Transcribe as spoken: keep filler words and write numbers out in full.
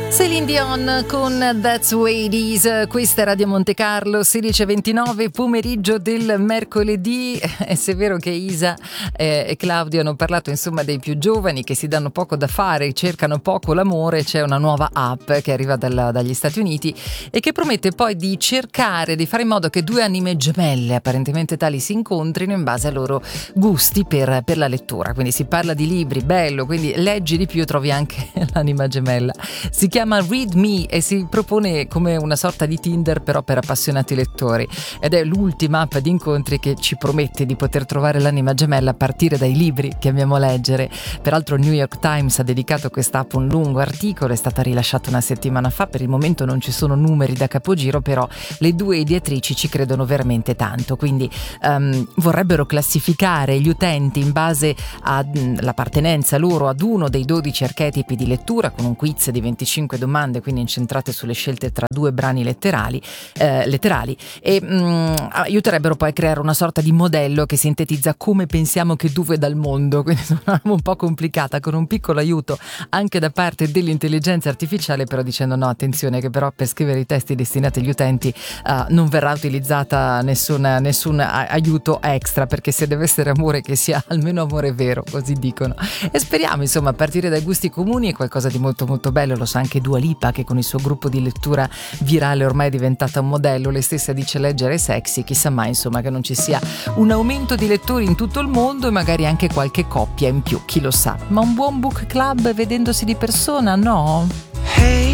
Celine Dion con That's Way It Is. Questa è Radio Monte Carlo, sedici e ventinove, pomeriggio del mercoledì. E se è vero che Isa eh, e Claudio hanno parlato insomma dei più giovani che si danno poco da fare, cercano poco l'amore, c'è una nuova app che arriva dalla, dagli Stati Uniti e che promette poi di cercare di fare in modo che due anime gemelle apparentemente tali si incontrino in base ai loro gusti per, per la lettura. Quindi si parla di libri, bello, quindi leggi di più, trovi anche l'anima gemella. Si chiama Read Me e si propone come una sorta di Tinder però per appassionati lettori, ed è l'ultima app di incontri che ci promette di poter trovare l'anima gemella a partire dai libri che amiamo leggere. Peraltro il New York Times ha dedicato a questa app un lungo articolo, è stata rilasciata una settimana fa. Per il momento non ci sono numeri da capogiro, però le due ideatrici ci credono veramente tanto, quindi um, vorrebbero classificare gli utenti in base all'appartenenza loro ad uno dei dodici archetipi di lettura, con un quiz di venticinque domande, quindi incentrate sulle scelte tra due brani letterali, eh, letterali e mh, aiuterebbero poi a creare una sorta di modello che sintetizza come pensiamo che Duve dal mondo, quindi è una un po' complicata, con un piccolo aiuto anche da parte dell'intelligenza artificiale, però dicendo no, attenzione che però per scrivere i testi destinati agli utenti uh, non verrà utilizzata nessuna, nessun aiuto extra, perché se deve essere amore che sia almeno amore vero, così dicono. E speriamo insomma, a partire dai gusti comuni è qualcosa di molto molto bello. Lo sa anche Dua Lipa, che con il suo gruppo di lettura virale ormai è diventata un modello. Lei stessa dice leggere è sexy, chissà mai insomma che non ci sia un aumento di lettori in tutto il mondo e magari anche qualche coppia in più, chi lo sa. Ma un buon book club vedendosi di persona, no? Hey